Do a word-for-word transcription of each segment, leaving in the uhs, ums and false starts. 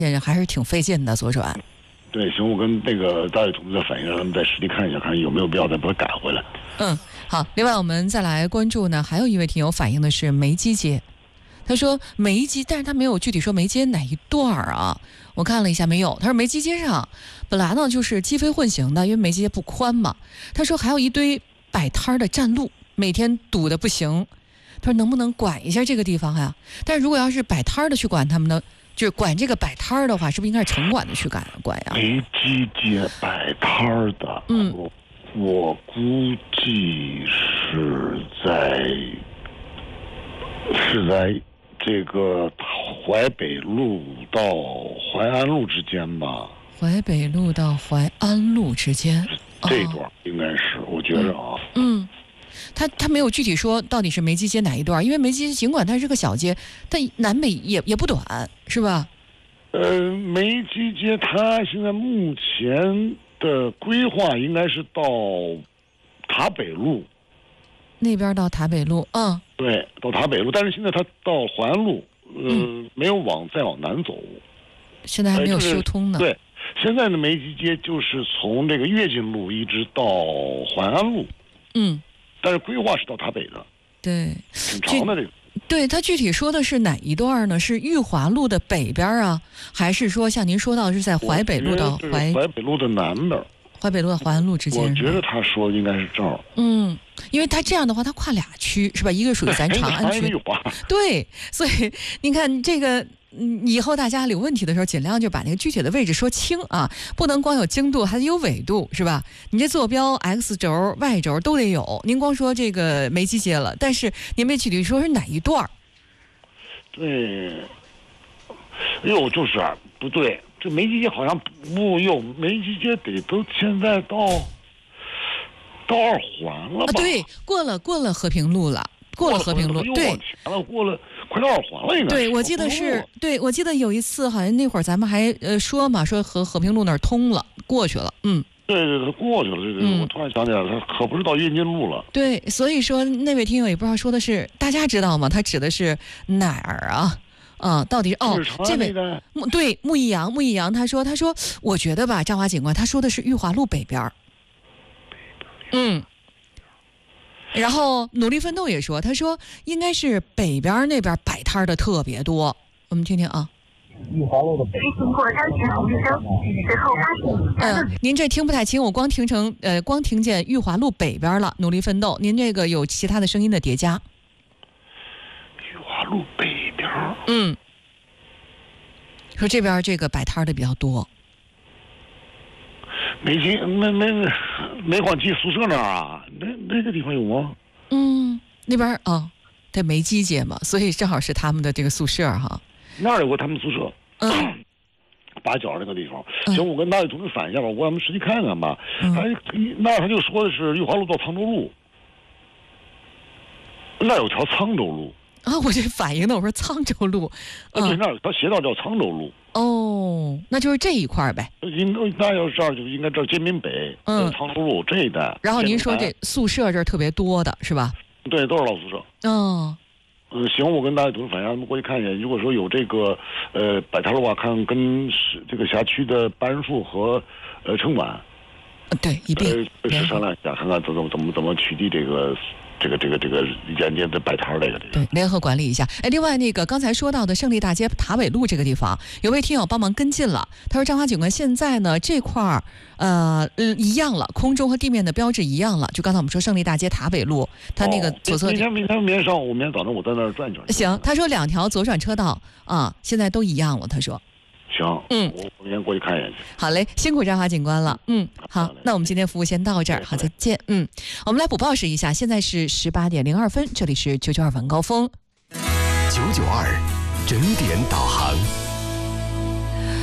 现还是挺费劲的左转。 对，行，我跟那个大伟同志再反映，让他们再实地看一下，看有没有必要再把它改回来。 嗯，好。另外，我们再来关注呢，还有一位听友反映的是梅基街，他说梅基，但是他没有具体说梅街哪一段啊？我看了一下，没有。他说梅基街上本来呢就是鸡飞混行的，因为梅基街不宽嘛。他说还有一堆摆摊的占路，每天堵得不行。他说能不能管一下这个地方呀？但是如果要是摆摊的去管他们呢？就是管这个摆摊的话，是不是应该是城管的去管管呀？ 梅基街摆摊的， 嗯， 我我估计是在是在这个淮北路到淮安路之间吧。 淮北路到淮安路之间， 这一段应该是，哦、我觉着啊， 嗯。嗯他他没有具体说到底是梅基街哪一段，因为梅基街尽管它是个小街，但南北也也不短，是吧？ 呃，梅基街它现在目前的规划应该是到塔北路那边到塔北路，嗯， 对，到塔北路，但是现在它到淮安路，呃，嗯、没有往再往南走， 现在还没有修通呢。 呃就是、对，现在的梅基街就是从这个跃进路一直到淮安路， 嗯。 但是规划是到塔北的， 对， 挺长的这个。 对，他具体说的是哪一段呢？是裕华路的北边啊，还是说像您说到是在淮北路到淮淮北路的南边？ 淮北路到淮安路之间？ 我觉得他说的应该是这儿。 嗯，因为他这样的话，他跨俩区是吧？一个属于咱长安区，对，所以您看这个。嗯，以后大家有问题的时候，尽量就把那个具体的位置说清啊，不能光有经度，还得有纬度，是吧？你这坐标 X 轴、Y 轴都得有。您光说这个梅基街了，但是您没具体说是哪一段？ 对，哎呦，就是啊，不对，这梅基街好像不用，梅基街得都现在到到二环了吧？ 啊，对，过了过了和平路了。过了和平路，对， 了过了，快到二环了，应该。 对，我记得是，对我记得有一次，好像那会儿咱们还呃说嘛，说和和平路那儿通了，过去了，嗯。 对对对，过去了，对对，嗯、我突然想起来了，他可不是到跃进路了。 对，所以说那位听友也不知道说的是，大家知道吗？他指的是哪儿啊？啊、嗯，到底是哦，这位木对穆易阳，穆易阳他说，他说，我觉得吧，张华警官他说的是裕华路北边儿，嗯。然后努力奋斗也说，他说应该是北边那边摆摊的特别多，我们听听啊。 裕华路的北。经过当前红绿灯，随后发现。 嗯，您这听不太清，我光听成呃，光听见裕华路北边了。努力奋斗，您这个有其他的声音的叠加。 裕华路北边。 嗯。说这边这个摆摊的比较多。 梅基梅梅梅广记宿舍那儿啊，那那个地方有吗？ 嗯，那边啊、哦，在梅基街嘛，所以正好是他们的这个宿舍哈。 那儿有个他们宿舍， 嗯， 八角那个地方。行，我跟大伟同志反映一下吧，我让他们实际看看吧。 嗯、 他那他就说的是裕华路到沧州路，那有条沧州路。 啊，我这反应的，我说沧州路， 嗯、对，那有条斜道叫沧州路。 哦，那就是这一块呗。 应那要是这儿就应该这建民北、嗯，沧州路这一带。 然后您说这宿舍这儿特别多的是吧？ 对，都是老宿舍。 哦， 嗯，行，我跟大家同志反映，让他们过去看一眼。如果说有这个呃摆摊的话，看跟这个辖区的办事处和呃城管， 对，一并呃是商量一下，看看怎么怎么怎么取缔这个。这个这个这个沿街的摆摊这个这个， 对，联合管理一下。哎，另外那个刚才说到的胜利大街塔北路这个地方，有位听友帮忙跟进了。他说：“张华警官，现在呢这块儿呃嗯一样了，空中和地面的标志一样了。就刚才我们说胜利大街塔北路，他那个左侧、哦， 明天明天明天上午，明天早上我在那儿转一转。 行，他说两条左转车道啊，现在都一样了。他说。” 行， 嗯， 我我明天过去看一眼去。 好嘞，辛苦张华警官了。嗯，好，那我们今天服务先到这儿，好，再见。嗯，我们来补报时一下，现在是十八点零二分，这里是九九二晚高峰， 九九二整点导航。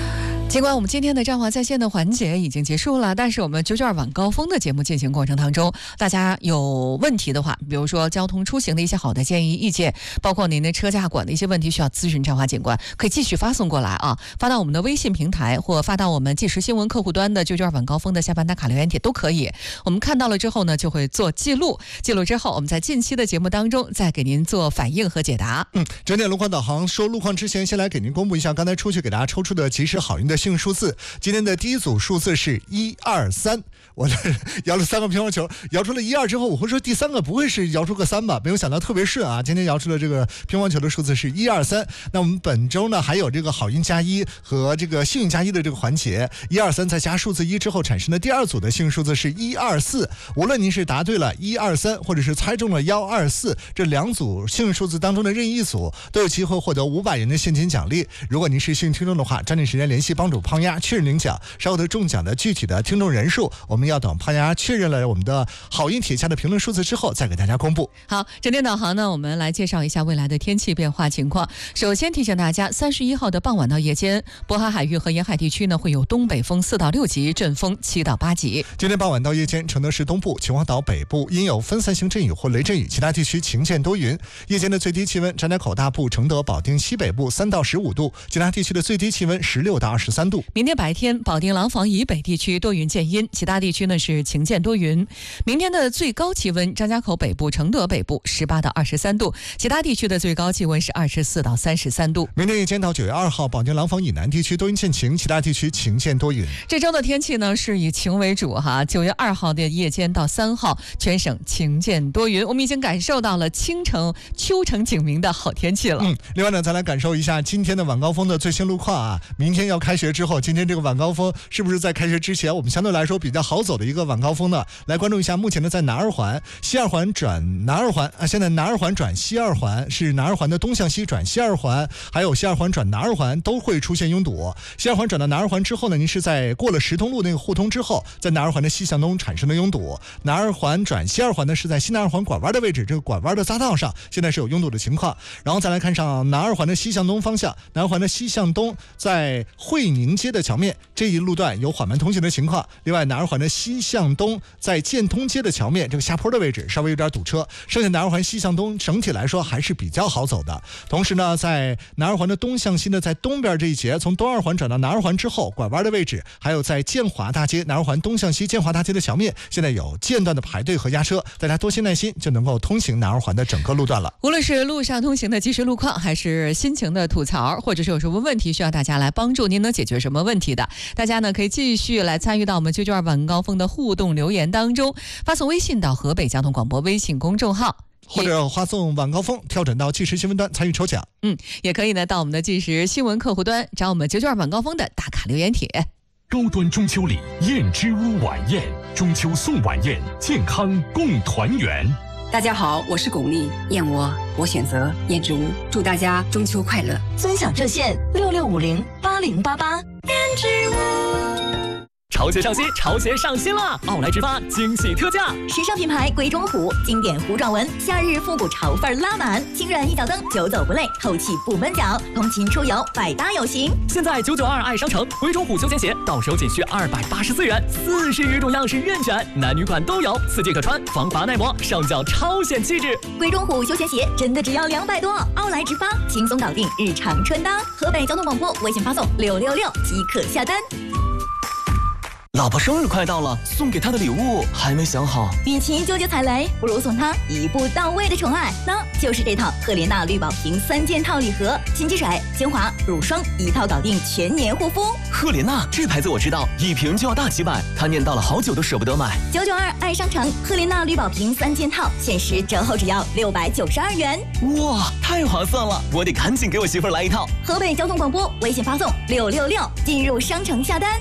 尽管我们今天的战华在线的环节已经结束了，但是我们九九二晚高峰的节目进行过程当中，大家有问题的话，比如说交通出行的一些好的建议意见，包括您的车驾管的一些问题需要咨询战华警官，可以继续发送过来啊，发到我们的微信平台或发到我们即时新闻客户端的九九二晚高峰的下班打卡留言帖都可以。我们看到了之后呢，就会做记录，记录之后我们在近期的节目当中再给您做反应和解答。 嗯，整点路况导航说路况之前，先来给您公布一下刚才出去给大家抽出的及时好运的幸运数字。今天的第一组数字是一二三，我摇了三个乒乓球，摇出了一二之后，我会说第三个不会是摇出个三吧？没有想到特别顺啊！今天摇出了这个乒乓球的数字是一二三。那我们本周呢还有这个好运加一和这个幸运加一的这个环节，一二三再加数字一之后产生的第二组的幸运数字是一二四。无论您是答对了一二三，或者是猜中了幺二四，这两组幸运数字当中的任意一组都有机会获得五百元的现金奖励。如果您是幸运听众的话，抓紧时间联系帮主胖丫确认领奖。稍后的中奖的具体的听众人数，我们要等胖丫确认了我们的好运帖下的评论数字之后再给大家公布。 好，整点导航呢，我们来介绍一下未来的天气变化情况。首先提醒大家，三十一号的傍晚到夜间，渤海海域和沿海地区呢会有东北风四到六级，阵风七到八级。 今天傍晚到夜间，承德市东部、秦皇岛北部阴有分散性阵雨或雷阵雨，其他地区晴见多云。夜间的最低气温，张家口大部、承德、保定西北部三到十五度，其他地区的最低气温十六到二十三度。 明天白天，保定廊坊以北地区多云见阴，其他地区呢是晴见多云。明天的最高气温，张家口北部、承德北部十八到二十三度，其他地区的最高气温是二十四到三十三度。 明天夜间到九月二号，保定廊坊以南地区多云见晴，其他地区晴见多云。 这周的天气呢是以晴为主哈，九月二号的夜间到三号，全省晴见多云。我们已经感受到了清晨秋城景明的好天气了。 嗯，另外呢，再来感受一下今天的晚高峰的最新路况啊。明天要开学之后，今天这个晚高峰是不是在开学之前我们相对来说比较好走的一个晚高峰呢？来关注一下，目前呢在南二环、西二环转南二环啊，现在南二环转西二环是南二环的东向西转西二环，还有西二环转南二环都会出现拥堵。西二环转到南二环之后呢，您是在过了石通路那个互通之后，在南二环的西向东产生了拥堵。南二环转西二环呢是在西南二环拐弯的位置，这个拐弯的匝道上现在是有拥堵的情况。然后再来看上南二环的西向东方向，南二环的西向东在惠宁街的桥面这一路段有缓慢通行的情况。另外南二环的西向东在建通街的桥面这个下坡的位置稍微有点堵车，剩下南二环西向东整体来说还是比较好走的。同时呢，在南二环的东向西呢，在东边这一节从东二环转到南二环之后拐弯的位置，还有在建华大街南二环东向西建华大街的桥面现在有间断的排队和压车，大家多些耐心就能够通行南二环的整个路段了。 无论是路上通行的即时路况，还是心情的吐槽，或者是有什么问题需要大家来帮助您能解决什么问题的，大家呢可以继续来参与到我们九九二晚高峰的互动留言当中，发送微信到河北交通广播微信公众号， 或者发送晚高峰跳转到即时新闻端参与抽奖。 嗯，也可以呢到我们的即时新闻客户端找我们九九二晚高峰的打卡留言帖。 高端中秋礼燕之屋晚宴，中秋送晚宴，健康共团圆。 大家好，我是巩俐，燕窝我选择燕之屋，祝大家中秋快乐。 尊享热线六六五零八零八八。燕之屋。 潮鞋上新，潮鞋上新了！奥莱直发惊喜特价， 时尚品牌鬼冢虎，经典虎爪纹，夏日复古潮范拉满，轻软一脚蹬，久走不累，透气不闷脚，通勤出游百搭有型。 现在九九二爱商城鬼冢虎休闲鞋，到手仅需二百八十四元，四十余种样式任选，男女款都有，四季可穿，防滑耐磨，上脚超显气质。 鬼冢虎休闲鞋真的只要两百多，奥莱直发轻松搞定日常穿搭。河北交通广播微信发送六六六即可下单。 老婆生日快到了，送给她的礼物还没想好。 与其纠结踩雷，不如送她一步到位的宠爱，那就是这套赫莲娜绿宝瓶三件套礼盒，新机水、精华、乳霜一套搞定全年护肤。 赫莲娜这牌子我知道，一瓶就要大几百，她念叨了好久都舍不得买。 九九二爱商城赫莲娜绿宝瓶三件套，限时折后只要六百九十二元。 哇，太划算了！我得赶紧给我媳妇儿来一套。 河北交通广播微信发送六六六，进入商城下单。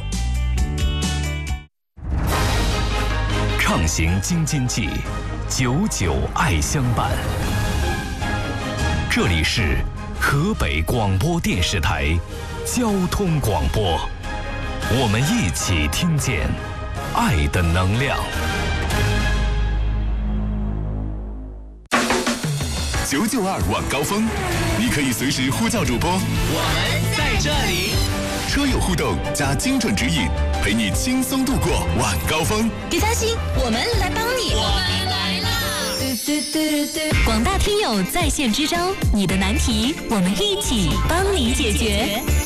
畅行京津冀，久久爱相伴。这里是河北广播电视台交通广播，我们一起听见爱的能量。九九二晚高峰，你可以随时呼叫主播， 我们在这里。 车友互动加精准指引，陪你轻松度过晚高峰。 别担心，我们来帮你。 我们来啦！ 广大听友在线支招，你的难题我们一起帮你解决。